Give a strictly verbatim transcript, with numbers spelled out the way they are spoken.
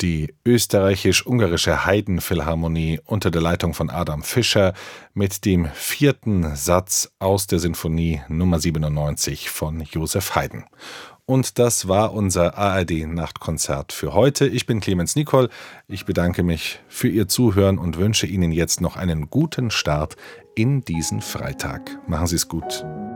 Die österreichisch-ungarische Haydn-Philharmonie unter der Leitung von Adam Fischer mit dem vierten Satz aus der Sinfonie Nummer siebenundneunzig von Joseph Haydn. Und das war unser A R D-Nachtkonzert für heute. Ich bin Clemens Nicol. Ich bedanke mich für Ihr Zuhören und wünsche Ihnen jetzt noch einen guten Start in diesen Freitag. Machen Sie es gut.